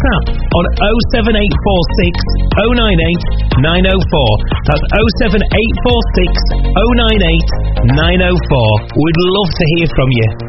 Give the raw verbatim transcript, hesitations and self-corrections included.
WhatsApp on oh seven eight four six oh nine eight nine oh four. That's oh seven eight four six oh nine eight nine oh four. We'd love to hear from you.